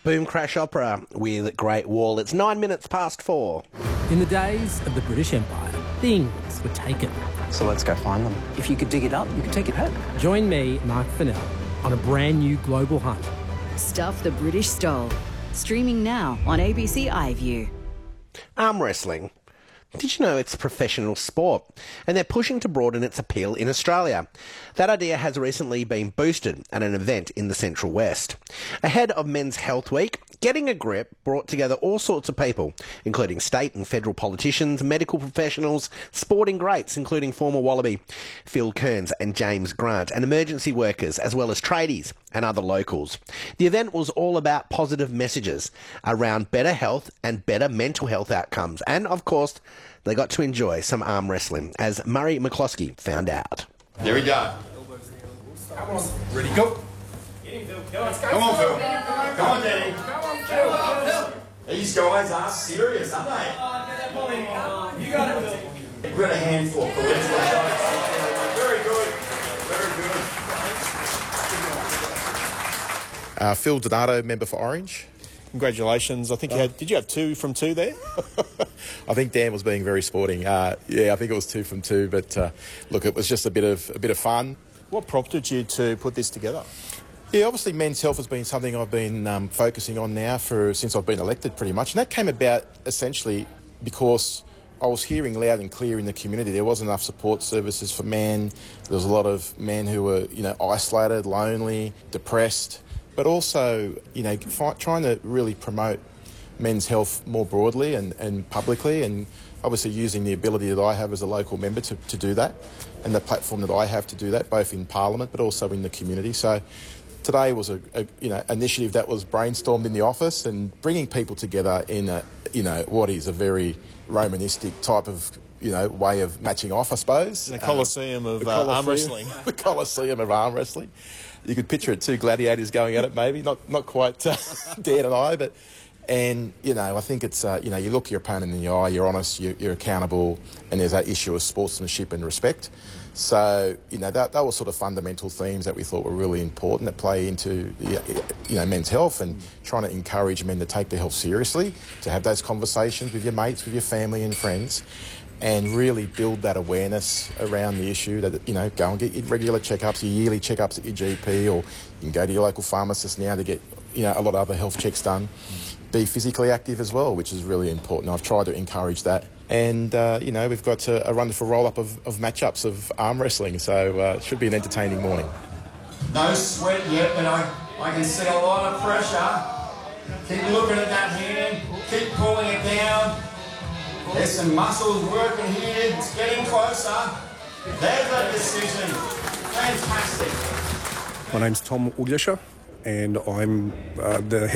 Boom Crash Opera with Great Wall. It's 9 minutes past 4. In the days of the British Empire, things were taken. So let's go find them. If you could dig it up, you could take it home. Join me, Mark Fennell, on a brand new global hunt. Stuff the British Stole. Streaming now on ABC iView. Arm wrestling. Did you know it's a professional sport? And they're pushing to broaden its appeal in Australia. That idea has recently been boosted at an event in the Central West. Ahead of Men's Health Week, Getting a Grip brought together all sorts of people, including state and federal politicians, medical professionals, sporting greats, including former Wallaby Phil Kearns and James Grant, and emergency workers, as well as tradies and other locals. The event was all about positive messages around better health and better mental health outcomes. And, of course, they got to enjoy some arm wrestling, as Murray McCloskey found out. There we go. Come on. Ready, go. Come on, Phil. Come on, Danny. These guys are serious, aren't they? You got it, Phil. We've got a handful. Very good. Very good. Phil Donato, member for Orange. Congratulations. I think did you have 2 from 2 there? I think Dan was being very sporting. I think it was 2 from 2, but look, it was just a bit of fun. What prompted you to put this together? Yeah, obviously men's health has been something I've been focusing on now since I've been elected pretty much. And that came about essentially because I was hearing loud and clear in the community there wasn't enough support services for men. There was a lot of men who were, isolated, lonely, depressed, but also, trying to really promote men's health more broadly and publicly, and obviously using the ability that I have as a local member to do that, and the platform that I have to do that, both in Parliament but also in the community. So today was a initiative that was brainstormed in the office and bringing people together in what is a very Romanistic type of way of matching off, I suppose. The Colosseum of arm wrestling. The Colosseum of arm wrestling. You could picture it, 2 gladiators going at it, maybe not quite Dan and I, but. And, I think it's, you look your opponent in the eye, you're honest, you're accountable, and there's that issue of sportsmanship and respect. So, that were sort of fundamental themes that we thought were really important that play into, men's health, and trying to encourage men to take their health seriously, to have those conversations with your mates, with your family and friends, and really build that awareness around the issue that, go and get your regular checkups, your yearly checkups at your GP, or you can go to your local pharmacist now to get, a lot of other health checks done. Be physically active as well, which is really important. I've tried to encourage that. And, we've got a wonderful roll-up of matchups of arm wrestling, so it should be an entertaining morning. No sweat yet, but I can see a lot of pressure. Keep looking at that hand. Keep pulling it down. There's some muscles working here. It's getting closer. There's that decision. Fantastic. My name's Tom Uglesha, and I'm the